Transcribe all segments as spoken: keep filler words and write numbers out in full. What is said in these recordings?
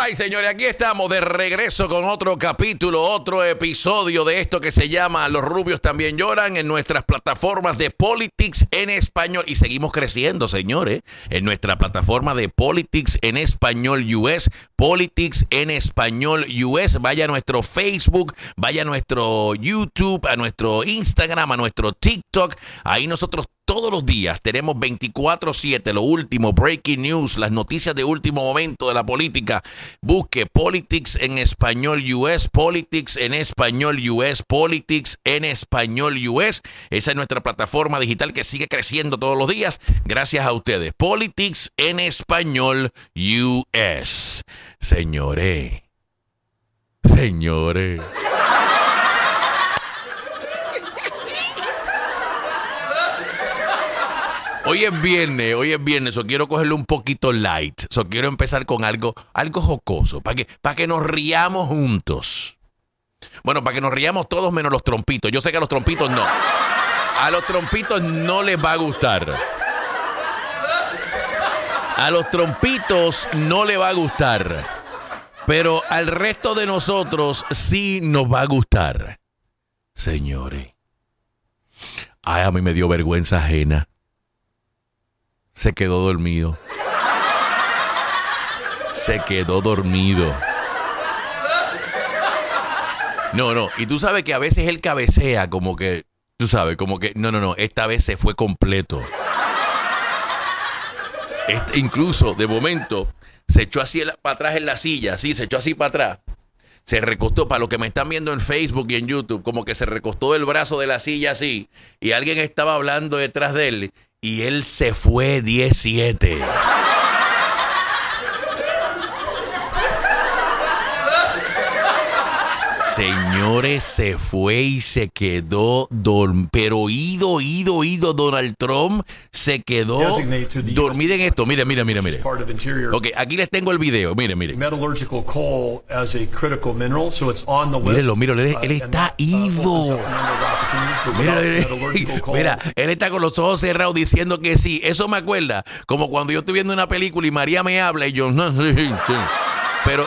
All right, señores, aquí estamos de regreso con otro capítulo, otro episodio de esto que se llama Los Rubios También Lloran en nuestras plataformas de Politics en Español. Y seguimos creciendo, señores, en nuestra plataforma de Politics en Español U S, Politics en Español U S. Vaya a nuestro Facebook, vaya a nuestro YouTube, a nuestro Instagram, a nuestro TikTok. Ahí nosotros todos los días tenemos veinticuatro siete, lo último, breaking news, las noticias de último momento de la política. Busque Politics en Español U S, Politics en Español U S, Politics en Español U S. Esa es nuestra plataforma digital que sigue creciendo todos los días gracias a ustedes. Politics en Español U S. Señores, señores. Hoy es viernes, hoy es viernes, so quiero cogerlo un poquito light. So quiero empezar con algo, algo jocoso, para que, para que nos riamos juntos. Bueno, para que nos riamos todos menos los trompitos. Yo sé que a los trompitos no. A los trompitos no les va a gustar. A los trompitos no les va a gustar. Pero al resto de nosotros sí nos va a gustar. Señores. Ay, a mí me dio vergüenza ajena. Se quedó dormido. Se quedó dormido. No, no. Y tú sabes que a veces él cabecea como que, tú sabes, como que, no, no, no. Esta vez se fue completo. Este, incluso, de momento, se echó así para atrás en la silla. Sí, se echó así para atrás. Se recostó, para los que me están viendo en Facebook y en YouTube, como que se recostó el brazo de la silla así. Y alguien estaba hablando detrás de él. Y él se fue diez siete. Señores, se fue y se quedó dormido. Pero ido, ido, ido, Donald Trump se quedó dormido. Miren esto, miren, miren, miren, miren. Ok, aquí les tengo el video, miren, miren. Mírenlo, mírenlo, él, él está ido. Mira, mira, él está con los ojos cerrados diciendo que sí. Eso me acuerda como cuando yo estoy viendo una película y María me habla y yo no, sí, sí. Pero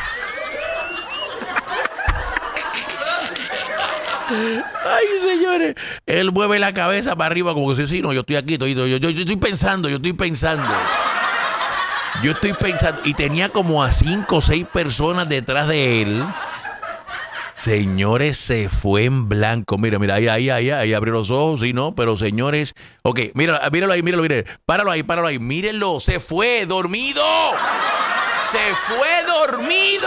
ay, señores, él mueve la cabeza para arriba como que sí, sí, no, yo estoy aquí, estoy, yo, yo, yo estoy pensando, yo estoy pensando. Yo estoy pensando. Y tenía como a cinco o seis personas detrás de él. Señores, se fue en blanco. Mira, mira, ahí, ahí, ahí, ahí abrió los ojos, sí, ¿no? Pero señores, ok, míralo, míralo ahí, míralo, míralo. Páralo ahí, páralo ahí, mírenlo, se fue, dormido. Se fue dormido.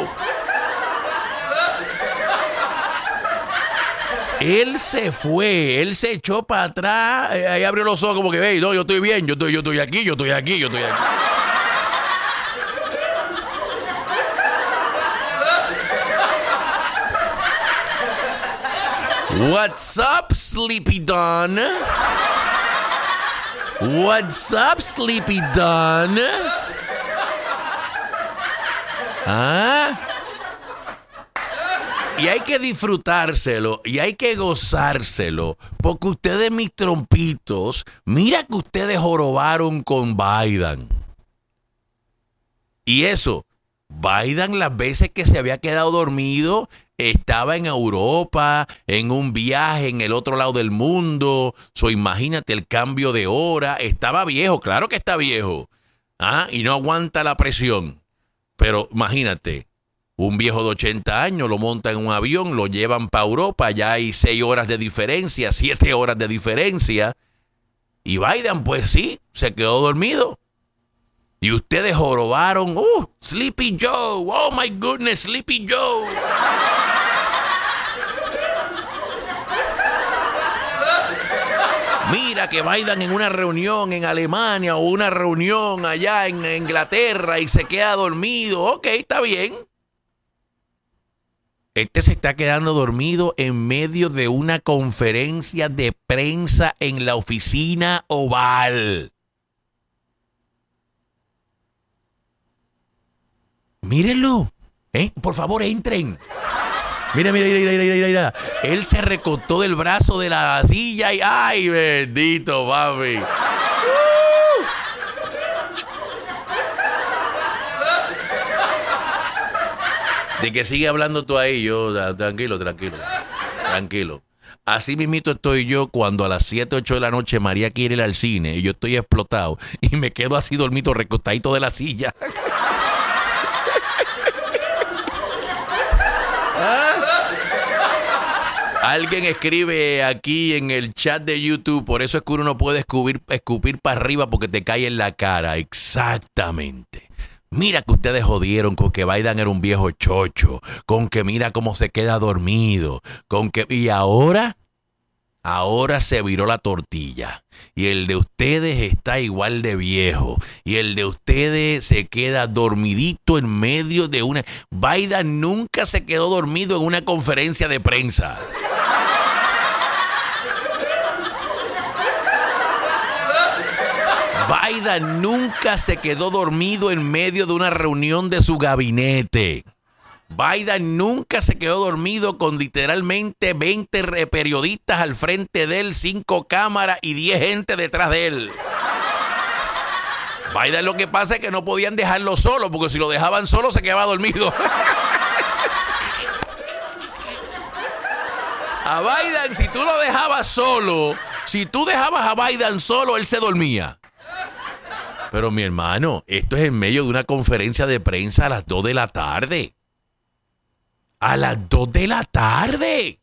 Él se fue, él se echó para atrás, eh, ahí abrió los ojos como que, hey, no, yo estoy bien, yo estoy, yo estoy aquí, yo estoy aquí, yo estoy aquí. What's up, Sleepy Don? What's up, Sleepy Don? ¿Ah? Y hay que disfrutárselo y hay que gozárselo, porque ustedes, mis trompitos, mira que ustedes jorobaron con Biden. Y eso, Biden las veces que se había quedado dormido, estaba en Europa, en un viaje en el otro lado del mundo. So, imagínate el cambio de hora. Estaba viejo, claro que está viejo. ¿Ah? Y no aguanta la presión. Pero imagínate, un viejo de ochenta años lo montan en un avión, lo llevan para Europa, ya hay seis horas de diferencia, siete horas de diferencia. Y Biden, pues sí, se quedó dormido. Y ustedes jorobaron, ¡uh! Sleepy Joe, oh my goodness, Sleepy Joe. Mira que Biden en una reunión en Alemania o una reunión allá en Inglaterra y se queda dormido. Ok, está bien. Este se está quedando dormido en medio de una conferencia de prensa en la oficina Oval. Mírenlo. ¿Eh? Por favor, entren. Mira, mira, mira, mira, mira, mira. Él se recostó del brazo de la silla y ¡ay, bendito, papi! Uh. De que sigue hablando tú ahí, yo, tranquilo, tranquilo, tranquilo. Así mismito estoy yo cuando a las siete, ocho de la noche María quiere ir al cine y yo estoy explotado y me quedo así dormido, recostadito de la silla. ¿Ah? Alguien escribe aquí en el chat de YouTube, por eso es que uno no puede escupir, escupir para arriba porque te cae en la cara. Exactamente. Mira que ustedes jodieron con que Biden era un viejo chocho, con que mira cómo se queda dormido, con que... Y ahora, ahora se viró la tortilla. Y el de ustedes está igual de viejo. Y el de ustedes se queda dormidito en medio de una... Biden nunca se quedó dormido en una conferencia de prensa. Biden nunca se quedó dormido en medio de una reunión de su gabinete. Biden nunca se quedó dormido con literalmente veinte periodistas al frente de él, cinco cámaras y diez gente detrás de él. Biden lo que pasa es que no podían dejarlo solo, porque si lo dejaban solo se quedaba dormido. A Biden, si tú lo dejabas solo, si tú dejabas a Biden solo, él se dormía. Pero mi hermano, esto es en medio de una conferencia de prensa a las dos de la tarde. A las dos de la tarde.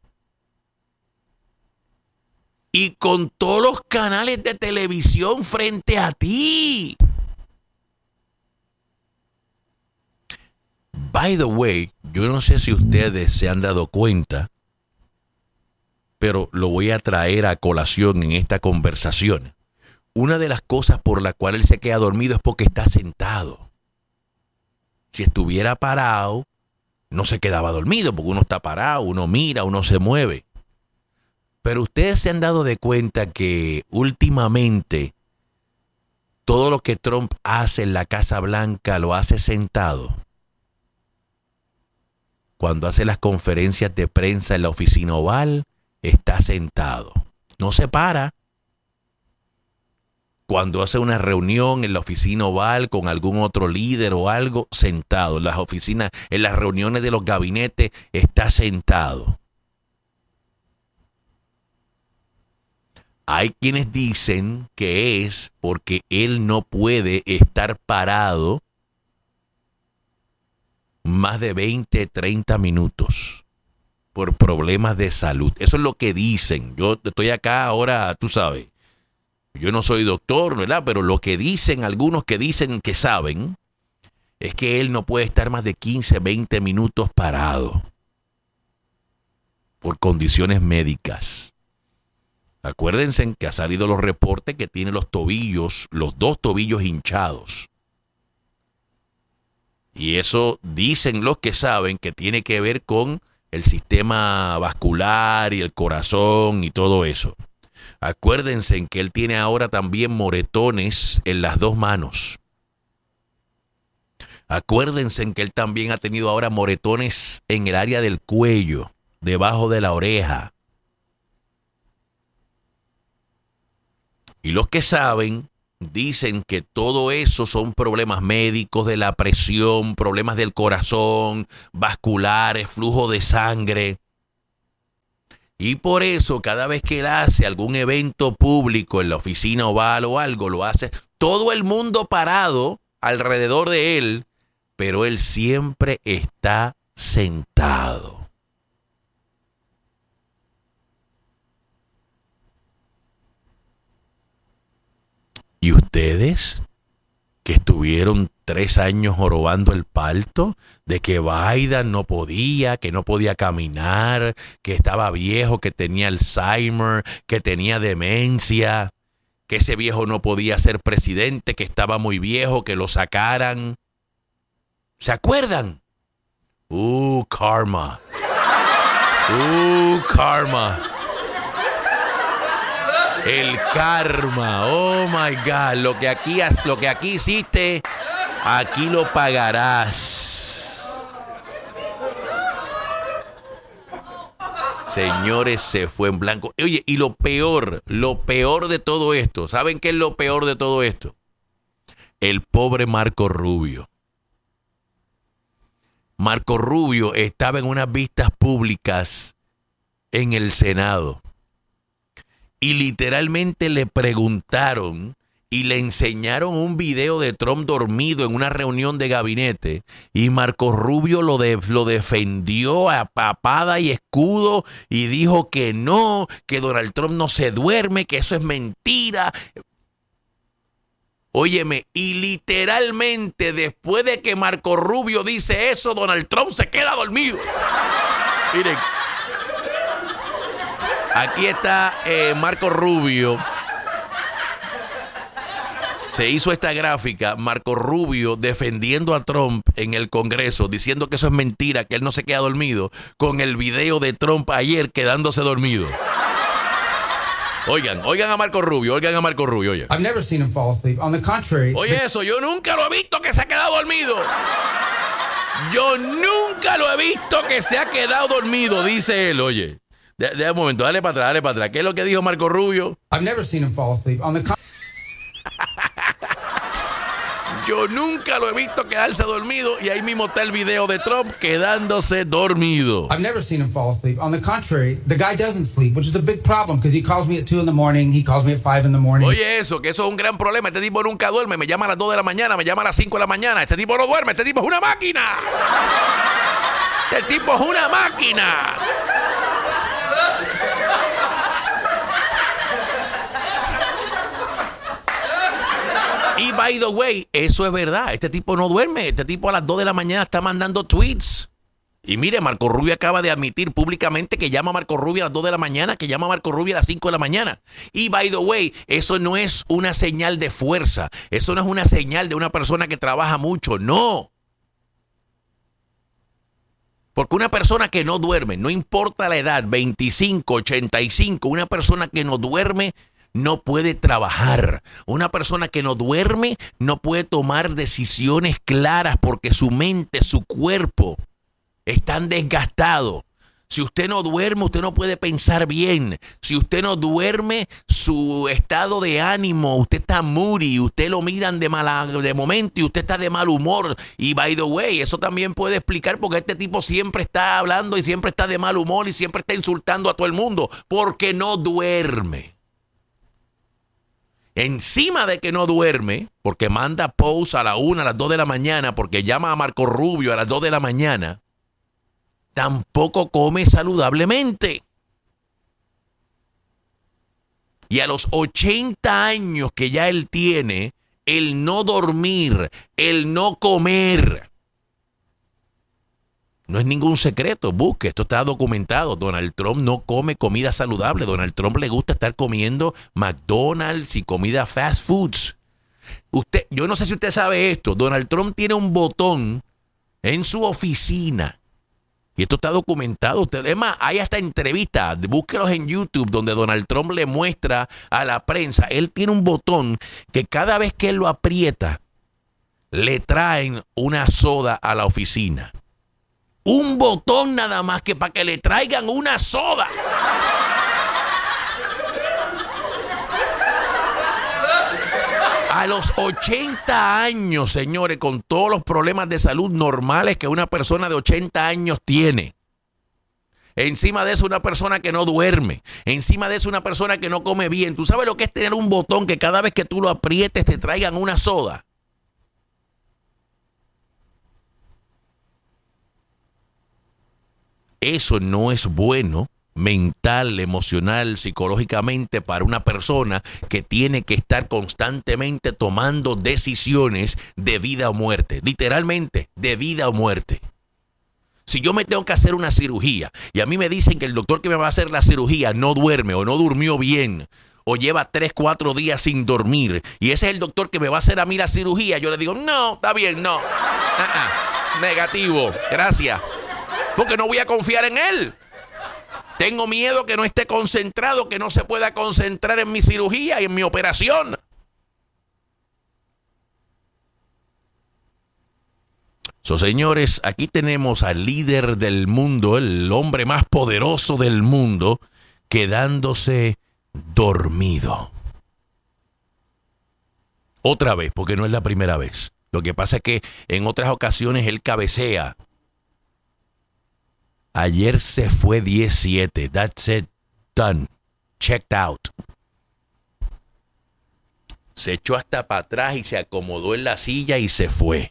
Y con todos los canales de televisión frente a ti. By the way, yo no sé si ustedes se han dado cuenta, pero lo voy a traer a colación en esta conversación. Una de las cosas por la cual él se queda dormido es porque está sentado. Si estuviera parado, no se quedaba dormido, porque uno está parado, uno mira, uno se mueve. Pero ustedes se han dado de cuenta que últimamente todo lo que Trump hace en la Casa Blanca lo hace sentado. Cuando hace las conferencias de prensa en la oficina oval, está sentado. No se para. Cuando hace una reunión en la oficina oval con algún otro líder o algo, sentado. En las oficinas, en las reuniones de los gabinetes, está sentado. Hay quienes dicen que es porque él no puede estar parado más de veinte, treinta minutos por problemas de salud. Eso es lo que dicen. Yo estoy acá ahora, tú sabes. Yo no soy doctor, ¿verdad? Pero lo que dicen algunos que dicen que saben es que él no puede estar más de quince, veinte minutos parado por condiciones médicas. Acuérdense que ha salido los reportes que tiene los tobillos, los dos tobillos hinchados. Y eso dicen los que saben que tiene que ver con el sistema vascular y el corazón y todo eso. Acuérdense que él tiene ahora también moretones en las dos manos. Acuérdense que él también ha tenido ahora moretones en el área del cuello, debajo de la oreja. Y los que saben dicen que todo eso son problemas médicos de la presión, problemas del corazón, vasculares, flujo de sangre. Y por eso cada vez que él hace algún evento público en la oficina oval o algo, lo hace todo el mundo parado alrededor de él, pero él siempre está sentado. ¿Y ustedes que estuvieron tres años jorobando el palto de que Biden no podía, que no podía caminar, que estaba viejo, que tenía Alzheimer, que tenía demencia, que ese viejo no podía ser presidente, que estaba muy viejo, que lo sacaran? ¿Se acuerdan? Uh, karma. Uh, karma. El karma. Oh my God. Lo que aquí, lo que aquí hiciste, aquí lo pagarás. Señores, se fue en blanco. Oye, y lo peor, lo peor de todo esto, ¿saben qué es lo peor de todo esto? El pobre Marco Rubio. Marco Rubio estaba en unas vistas públicas en el Senado y literalmente le preguntaron y le enseñaron un video de Trump dormido en una reunión de gabinete y Marco Rubio lo, de, lo defendió a papada y escudo y dijo que no, que Donald Trump no se duerme, que eso es mentira. Óyeme, y literalmente después de que Marco Rubio dice eso, Donald Trump se queda dormido. Miren, aquí está eh, Marco Rubio. Se hizo esta gráfica, Marco Rubio defendiendo a Trump en el Congreso, diciendo que eso es mentira, que él no se queda dormido, con el video de Trump ayer quedándose dormido. Oigan, oigan a Marco Rubio, oigan a Marco Rubio, oye. I've never seen him fall asleep. On the contrary. Oye eso, yo nunca lo he visto que se ha quedado dormido. Yo nunca lo he visto que se ha quedado dormido, dice él, oye. De, de un momento, dale para atrás, dale para atrás. ¿Qué es lo que dijo Marco Rubio? I've never seen him fall asleep. On the contrary. Yo nunca lo he visto quedarse dormido y ahí mismo está el video de Trump quedándose dormido. I've never seen him fall asleep. On the contrary, the guy doesn't sleep, which is a big problem because he calls me at two in the morning, he calls me at five in the morning. Oye eso, que eso es un gran problema. Este tipo nunca duerme, me llama a las dos de la mañana, me llama a las cinco de la mañana. Este tipo no duerme, este tipo es una máquina. Este tipo es una máquina. Y by the way, eso es verdad. Este tipo no duerme. Este tipo a las dos de la mañana está mandando tweets. Y mire, Marco Rubio acaba de admitir públicamente que llama a Marco Rubio a las dos de la mañana, que llama a Marco Rubio a las cinco de la mañana. Y by the way, eso no es una señal de fuerza. Eso no es una señal de una persona que trabaja mucho. No. Porque una persona que no duerme, no importa la edad, veinticinco, ochenta y cinco, una persona que no duerme no puede trabajar. Una persona que no duerme no puede tomar decisiones claras porque su mente, su cuerpo están desgastados. Si usted no duerme, usted no puede pensar bien. Si usted no duerme, su estado de ánimo, usted está moody, usted lo miran de mala, de momento y usted está de mal humor. Y by the way, eso también puede explicar porque este tipo siempre está hablando y siempre está de mal humor y siempre está insultando a todo el mundo porque no duerme. Encima de que no duerme, porque manda posts a la una, a las dos de la mañana, porque llama a Marco Rubio a las dos de la mañana, tampoco come saludablemente. Y a los ochenta años que ya él tiene, el no dormir, el no comer, no es ningún secreto, busque, esto está documentado. Donald Trump no come comida saludable. Donald Trump le gusta estar comiendo McDonald's y comida fast foods. Usted, yo no sé si usted sabe esto, Donald Trump tiene un botón en su oficina. Y esto está documentado. Usted, es más, hay hasta entrevistas, búsquelos en YouTube, donde Donald Trump le muestra a la prensa. Él tiene un botón que cada vez que él lo aprieta, le traen una soda a la oficina. Un botón nada más que para que le traigan una soda. A los ochenta años, señores, con todos los problemas de salud normales que una persona de ochenta años tiene. Encima de eso, una persona que no duerme. Encima de eso, una persona que no come bien. ¿Tú sabes lo que es tener un botón que cada vez que tú lo aprietes te traigan una soda? Eso no es bueno mental, emocional, psicológicamente para una persona que tiene que estar constantemente tomando decisiones de vida o muerte. Literalmente, de vida o muerte. Si yo me tengo que hacer una cirugía y a mí me dicen que el doctor que me va a hacer la cirugía no duerme o no durmió bien o lleva tres, cuatro días sin dormir y ese es el doctor que me va a hacer a mí la cirugía, yo le digo, no, está bien, no. Uh-uh. Negativo, gracias. Porque no voy a confiar en él. Tengo miedo que no esté concentrado, que no se pueda concentrar en mi cirugía y en mi operación. So, señores, aquí tenemos al líder del mundo, el hombre más poderoso del mundo, quedándose dormido. Otra vez, porque no es la primera vez. Lo que pasa es que en otras ocasiones él cabecea. Ayer se fue diez siete. That's it. Done. Checked out. Se echó hasta para atrás y se acomodó en la silla y se fue.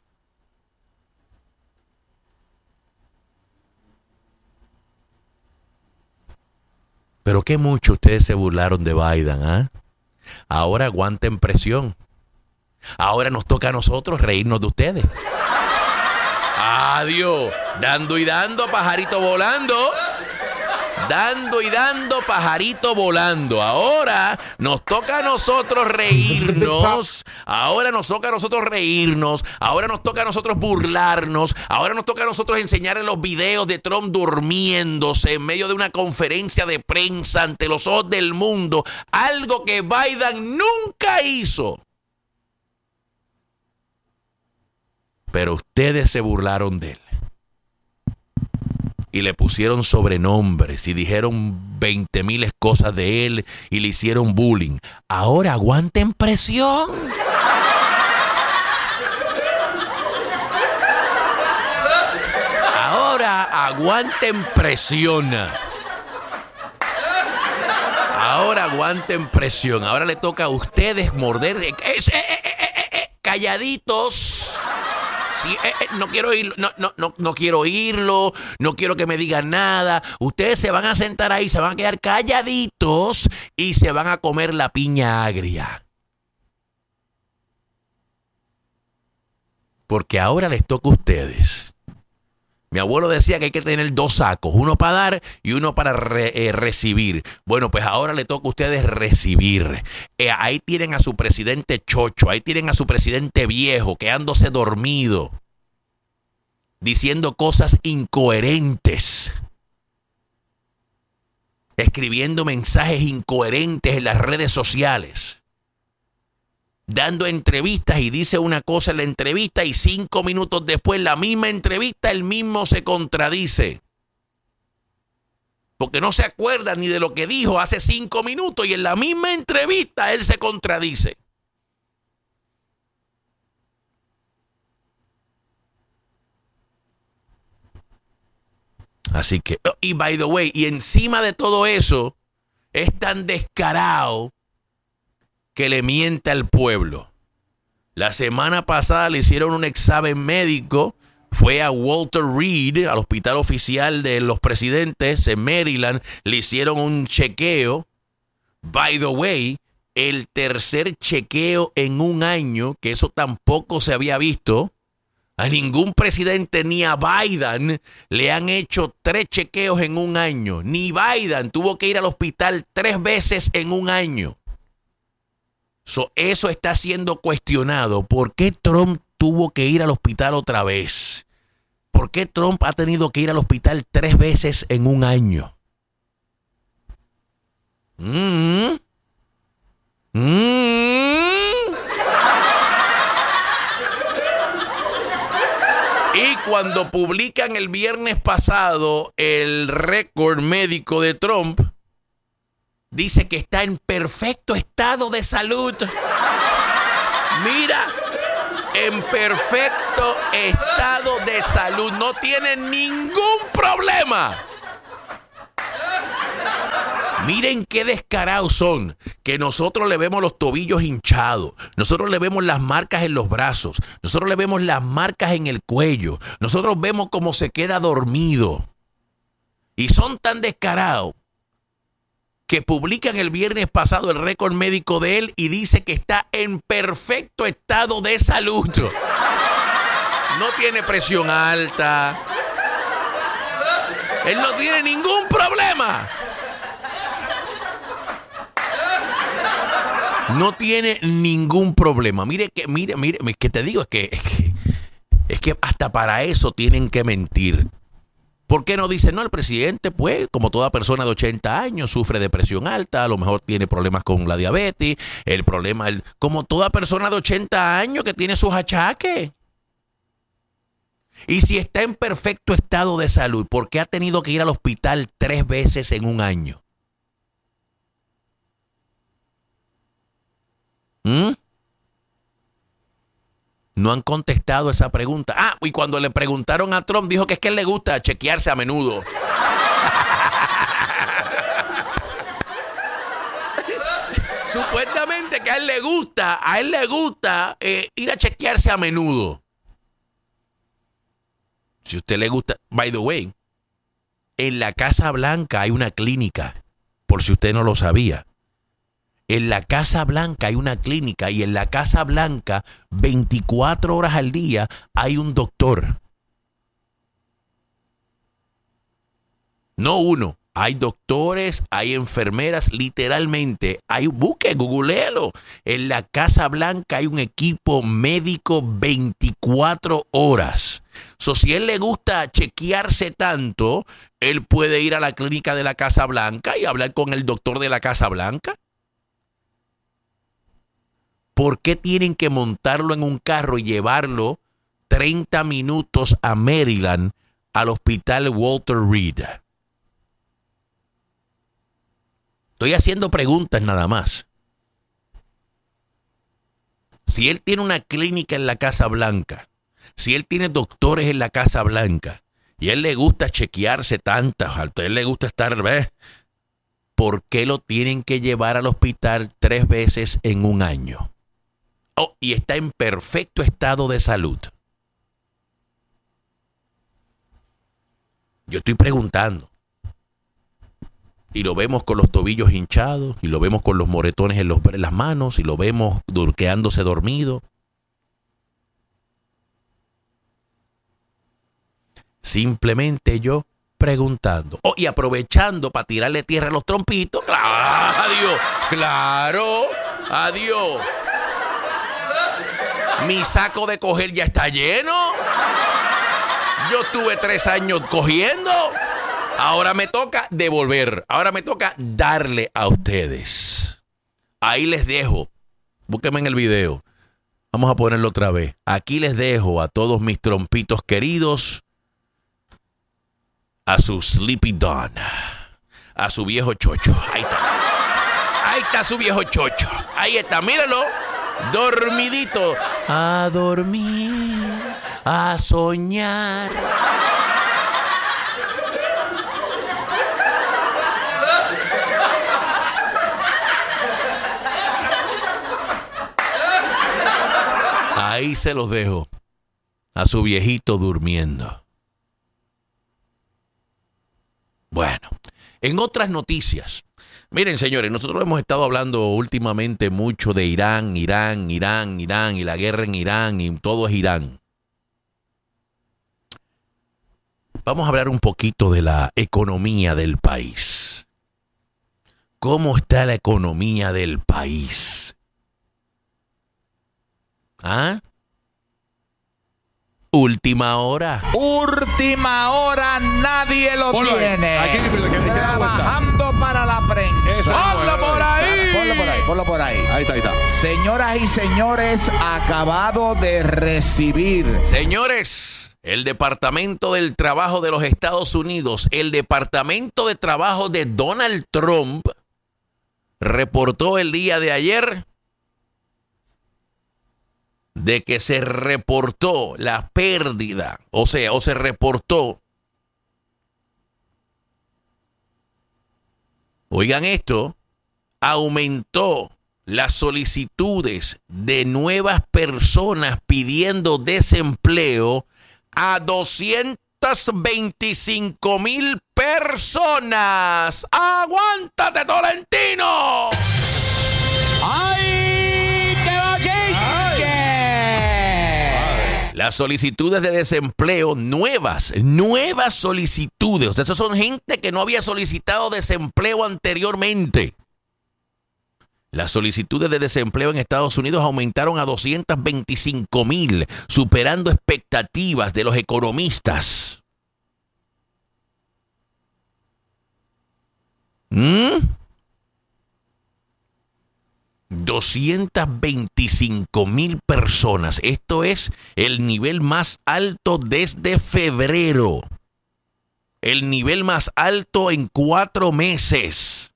Pero qué mucho ustedes se burlaron de Biden, ¿ah? ¿eh? Ahora aguanten presión. Ahora nos toca a nosotros reírnos de ustedes. Adiós. Dando y dando, pajarito volando. Dando y dando, pajarito volando. Ahora nos toca a nosotros reírnos. Ahora nos toca a nosotros reírnos. Ahora nos toca a nosotros burlarnos. Ahora nos toca a nosotros enseñarle los videos de Trump durmiéndose en medio de una conferencia de prensa ante los ojos del mundo. Algo que Biden nunca hizo. Pero ustedes se burlaron de él. Y le pusieron sobrenombres y dijeron veinte mil cosas de él y le hicieron bullying. Ahora aguanten presión. Ahora aguanten presión. Ahora aguanten presión. Ahora le toca a ustedes morder. Eh, eh, eh, eh, eh, calladitos. Sí, eh, eh, no quiero oírlo, no, no, no, no quiero oírlo, no quiero que me digan nada. Ustedes se van a sentar ahí, se van a quedar calladitos y se van a comer la piña agria. Porque ahora les toca a ustedes. Mi abuelo decía que hay que tener dos sacos, uno para dar y uno para re, eh, recibir. Bueno, pues ahora le toca a ustedes recibir. Eh, ahí tienen a su presidente chocho, ahí tienen a su presidente viejo, quedándose dormido, diciendo cosas incoherentes, escribiendo mensajes incoherentes en las redes sociales, dando entrevistas y dice una cosa en la entrevista y cinco minutos después la misma entrevista él mismo se contradice. Porque no se acuerda ni de lo que dijo hace cinco minutos y en la misma entrevista él se contradice. Así que, y by the way, y encima de todo eso, es tan descarado que le miente al pueblo. La semana pasada le hicieron un examen médico, fue a Walter Reed, al hospital oficial de los presidentes en Maryland, le hicieron un chequeo. By the way, el tercer chequeo en un año, que eso tampoco se había visto. A ningún presidente, ni a Biden, le han hecho tres chequeos en un año. Ni Biden tuvo que ir al hospital tres veces en un año. So, eso está siendo cuestionado. ¿Por qué Trump tuvo que ir al hospital otra vez? ¿Por qué Trump ha tenido que ir al hospital tres veces en un año? Mm. Mm. Y cuando publican el viernes pasado el récord médico de Trump, dice que está en perfecto estado de salud. Mira, en perfecto estado de salud. No tiene ningún problema. Miren qué descarados son, que nosotros le vemos los tobillos hinchados, nosotros le vemos las marcas en los brazos, nosotros le vemos las marcas en el cuello, nosotros vemos cómo se queda dormido. Y son tan descarados que publican el viernes pasado el récord médico de él y dice que está en perfecto estado de salud. No tiene presión alta. Él no tiene ningún problema. No tiene ningún problema. Mire que, mire, mire, que te digo, es que, es que, es que hasta para eso tienen que mentir. ¿Por qué no dicen? No, el presidente, pues, como toda persona de ochenta años, sufre de presión alta, a lo mejor tiene problemas con la diabetes, el problema, el, como toda persona de ochenta años que tiene sus achaques. Y si está en perfecto estado de salud, ¿por qué ha tenido que ir al hospital tres veces en un año? ¿Mm? No han contestado esa pregunta. Ah, y cuando le preguntaron a Trump, dijo que es que a él le gusta chequearse a menudo. Supuestamente que a él le gusta, a él le gusta eh, ir a chequearse a menudo. Si a usted le gusta, by the way, en la Casa Blanca hay una clínica, por si usted no lo sabía. En la Casa Blanca hay una clínica y en la Casa Blanca veinticuatro horas al día hay un doctor. No uno, hay doctores, hay enfermeras, literalmente. Hay, busque, googleelo. En la Casa Blanca hay un equipo médico veinticuatro horas. So, si a él le gusta chequearse tanto, él puede ir a la clínica de la Casa Blanca y hablar con el doctor de la Casa Blanca. ¿Por qué tienen que montarlo en un carro y llevarlo treinta minutos a Maryland al hospital Walter Reed? Estoy haciendo preguntas nada más. Si él tiene una clínica en la Casa Blanca, si él tiene doctores en la Casa Blanca y a él le gusta chequearse tantas, a él le gusta estar, ¿ves? ¿Por qué lo tienen que llevar al hospital tres veces en un año? Oh, y está en perfecto estado de salud. Yo estoy preguntando. Y lo vemos con los tobillos hinchados, y lo vemos con los moretones en, los, en las manos, y lo vemos quedándose dormido. Simplemente yo preguntando. Oh, y aprovechando para tirarle tierra a los trompitos. ¡Claro! ¡Adiós! ¡Claro! ¡Adiós! Mi saco de coger ya está lleno. Yo estuve tres años cogiendo. Ahora me toca devolver. Ahora me toca darle a ustedes. Ahí les dejo. Búsquenme en el video. Vamos a ponerlo otra vez. Aquí les dejo a todos mis trompitos queridos. A su Sleepy Don. A su viejo chocho. Ahí está. Ahí está su viejo chocho. Ahí está, míralo. Dormidito. A dormir. A soñar. Ahí se los dejo. A su viejito durmiendo. Bueno, en otras noticias. Miren, señores, nosotros hemos estado hablando últimamente mucho de Irán, Irán, Irán, Irán y la guerra en Irán y todo es Irán. Vamos a hablar un poquito de la economía del país. ¿Cómo está la economía del país? ¿Ah? Última hora. Última hora, nadie lo Ponlo tiene. ahí. Aquí, que- que- que- que- Trabajando para la prensa. Eso, Ponlo bueno, por ahí. bueno. Ponlo por ahí, ponlo por ahí. Ahí está, ahí está. Señoras y señores, acabado de recibir. Señores, el Departamento del Trabajo de los Estados Unidos, el Departamento de Trabajo de Donald Trump, reportó el día de ayer de que se reportó la pérdida, o sea, o se reportó, oigan esto, aumentó las solicitudes de nuevas personas pidiendo desempleo a doscientas veinticinco mil personas. ¡Aguántate, Tolentino! ¡Ay, qué bochinche! Las solicitudes de desempleo nuevas, nuevas solicitudes. O sea, esas son gente que no había solicitado desempleo anteriormente. Las solicitudes de desempleo en Estados Unidos aumentaron a doscientas veinticinco mil, superando expectativas de los economistas. ¿Mm? doscientas veinticinco mil personas. Esto es el nivel más alto desde febrero. El nivel más alto en cuatro meses.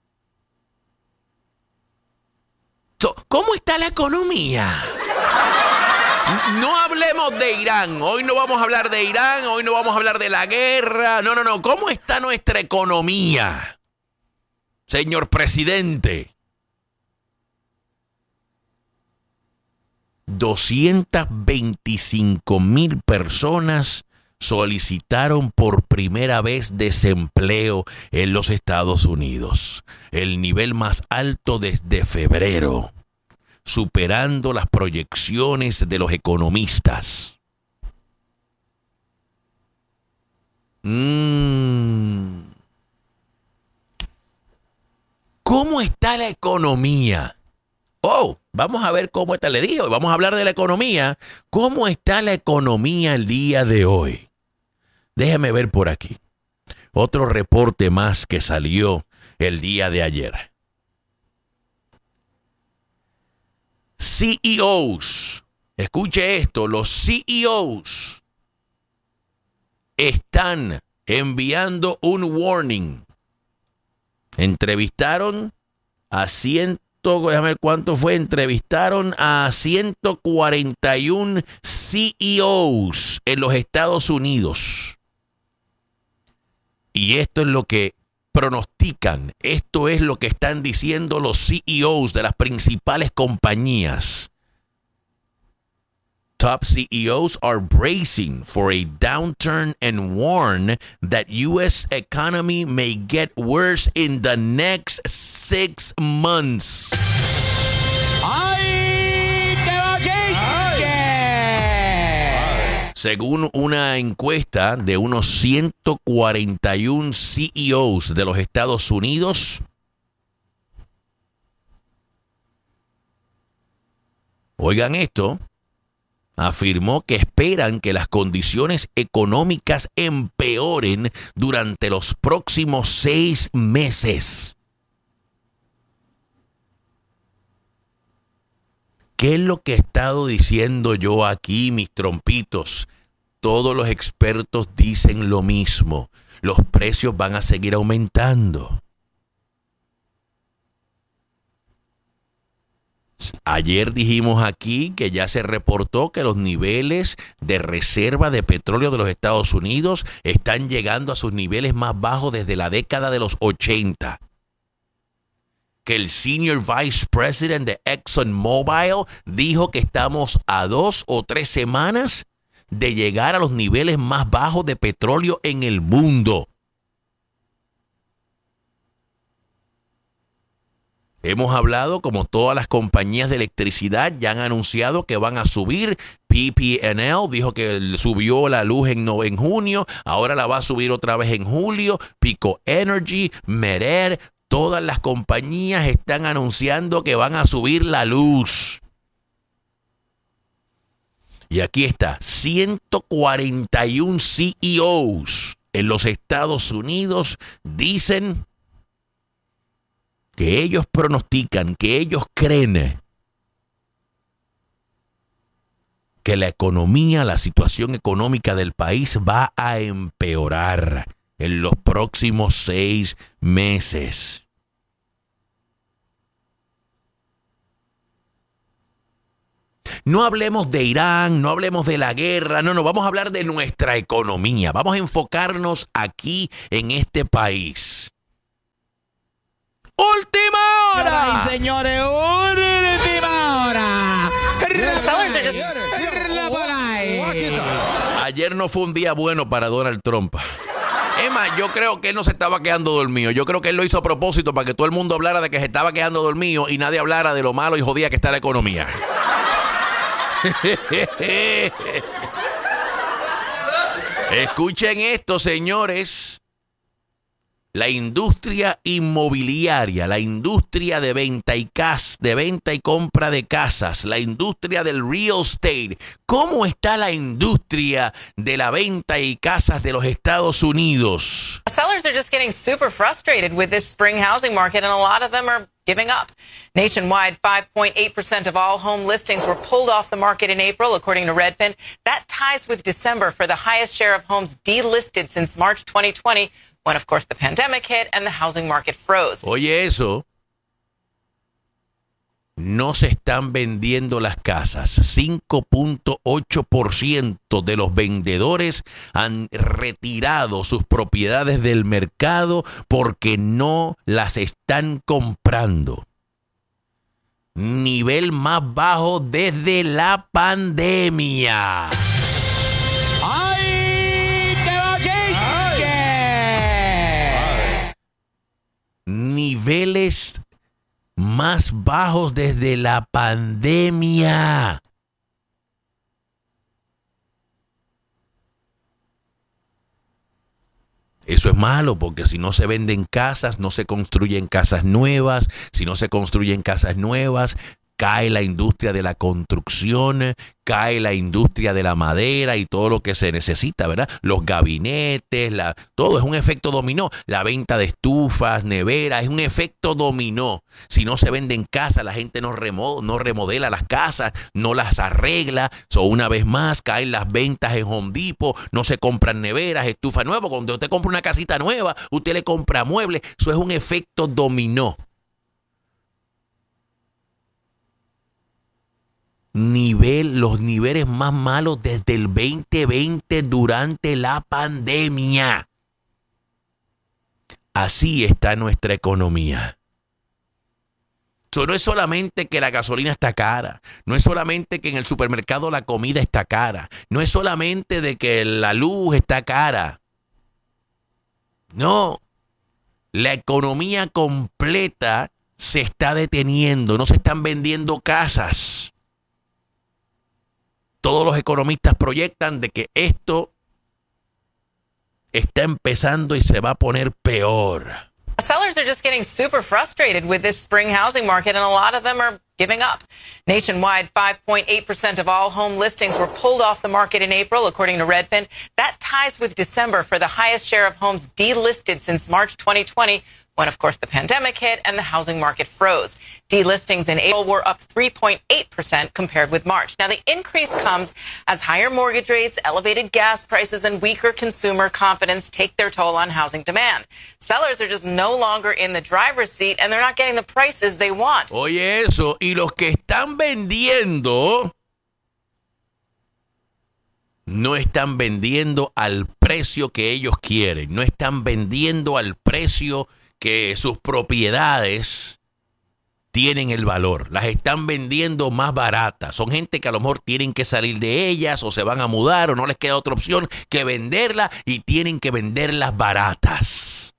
So, ¿cómo está la economía? No hablemos de Irán. Hoy no vamos a hablar de Irán, hoy no vamos a hablar de la guerra. No, no, no. ¿Cómo está nuestra economía, señor presidente? doscientas veinticinco mil personas solicitaron por primera vez desempleo en los Estados Unidos. El nivel más alto desde febrero, superando las proyecciones de los economistas. Mm. ¿Cómo está la economía? Oh, vamos a ver cómo está, le digo, vamos a hablar de la economía. ¿Cómo está la economía el día de hoy? Déjame ver por aquí. Otro reporte más que salió el día de ayer. C E Os, escuche esto, los C E Os están enviando un warning. Entrevistaron a ciento, déjame ver cuánto fue, entrevistaron a ciento cuarenta y uno C E Os en los Estados Unidos. Y esto es lo que pronostican, esto es lo que están diciendo los C E Os de las principales compañías. Top C E Os are bracing for a downturn and warn that U S economy may get worse in the next six months. ¡Ay, te va, Jake! Según una encuesta de unos ciento cuarenta y uno C E Os de los Estados Unidos, oigan esto, afirmó que esperan que las condiciones económicas empeoren durante los próximos seis meses. ¿Qué es lo que he estado diciendo yo aquí, mis trompitos? Todos los expertos dicen lo mismo. Los precios van a seguir aumentando. Ayer dijimos aquí que ya se reportó que los niveles de reserva de petróleo de los Estados Unidos están llegando a sus niveles más bajos desde la década de los ochenta. Que el Senior Vice President de ExxonMobil dijo que estamos a dos o tres semanas de llegar a los niveles más bajos de petróleo en el mundo. Hemos hablado, como todas las compañías de electricidad ya han anunciado que van a subir. P P and L dijo que subió la luz en, no, en junio, ahora la va a subir otra vez en julio. Pico Energy, Merer, todas las compañías están anunciando que van a subir la luz. Y aquí está, ciento cuarenta y uno C E Os en los Estados Unidos dicen que ellos pronostican, que ellos creen que la economía, la situación económica del país va a empeorar en los próximos seis meses. No hablemos de Irán, no hablemos de la guerra, no, no, vamos a hablar de nuestra economía. Vamos a enfocarnos aquí en este país. ¡Última hora! ¡Ay, señores! ¡Última hora! Ayer no fue un día bueno para Donald Trump. Emma, yo creo que él no se estaba quedando dormido. Yo creo que él lo hizo a propósito para que todo el mundo hablara de que se estaba quedando dormido y nadie hablara de lo malo y jodida que está la economía. Escuchen esto, señores. La industria inmobiliaria, la industria de venta y cas, de venta y compra de casas, la industria del real estate. ¿Cómo está la industria de la venta y casas de los Estados Unidos? Sellers are just getting super frustrated with this spring housing market, and a lot of them are giving up. Nationwide, five point eight percent of all home listings were pulled off the market in April, according to Redfin. That ties with December for the highest share of homes delisted since March twenty twenty, when, of course, the pandemic hit and the housing market froze. Oye, eso. no se están vendiendo las casas. cinco punto ocho por ciento de los vendedores han retirado sus propiedades del mercado porque no las están comprando. Nivel más bajo desde la pandemia. ¡Ay, te va, Chiche! Niveles más bajos desde la pandemia. Eso es malo porque si no se venden casas, no se construyen casas nuevas. Si no se construyen casas nuevas, cae la industria de la construcción, cae la industria de la madera y todo lo que se necesita, ¿verdad? Los gabinetes, la, todo es un efecto dominó. La venta de estufas, neveras, es un efecto dominó. Si no se venden casas, la gente no, remo, no remodela las casas, no las arregla. So, una vez más, caen las ventas en Home Depot, no se compran neveras, estufas nuevas. Cuando usted compra una casita nueva, usted le compra muebles. Eso es un efecto dominó. Nivel, los niveles más malos desde el veinte veinte durante la pandemia. Así está nuestra economía. Eso no es solamente que la gasolina está cara, no es solamente que en el supermercado la comida está cara, no es solamente de que la luz está cara. No, la economía completa se está deteniendo, no se están vendiendo casas. Todos los economistas proyectan de que esto está empezando y se va a poner peor. Sellers are just getting super frustrated with this spring housing market, and a lot of them are giving up. Nationwide, five point eight percent of all home listings were pulled off the market in April, according to Redfin. That ties with December for the highest share of homes delisted since March twenty twenty, when, of course, the pandemic hit and the housing market froze. Delistings in April were up three point eight percent compared with March. Now, the increase comes as higher mortgage rates, elevated gas prices, and weaker consumer confidence take their toll on housing demand. Sellers are just no longer in the driver's seat, and they're not getting the prices they want. Oye, eso, y los que están vendiendo no están vendiendo al precio que ellos quieren, no están vendiendo al precio que sus propiedades tienen el valor. Las están vendiendo más baratas. Son gente que a lo mejor tienen que salir de ellas o se van a mudar o no les queda otra opción que venderlas y tienen que venderlas baratas.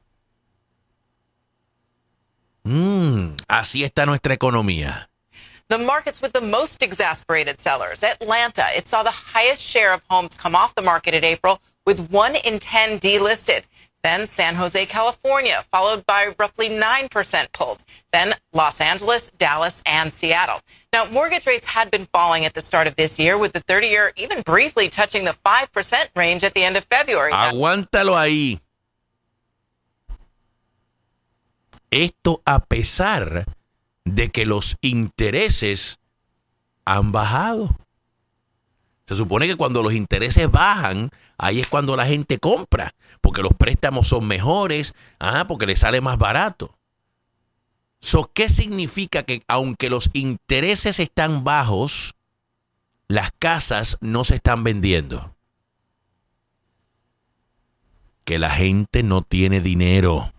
Mm, así está nuestra economía. The markets with the most exasperated sellers. Atlanta, it saw the highest share of homes come off the market in April, with one in ten delisted. Then San Jose, California, followed by roughly nine percent pulled. Then Los Angeles, Dallas, and Seattle. Now, mortgage rates had been falling at the start of this year, with the thirty-year even briefly touching the five percent range at the end of February. Aguántalo ahí. Esto a pesar de que los intereses han bajado. Se supone que cuando los intereses bajan, ahí es cuando la gente compra, porque los préstamos son mejores, ah, porque le sale más barato. So, ¿qué significa que aunque los intereses están bajos, las casas no se están vendiendo? Que la gente no tiene dinero.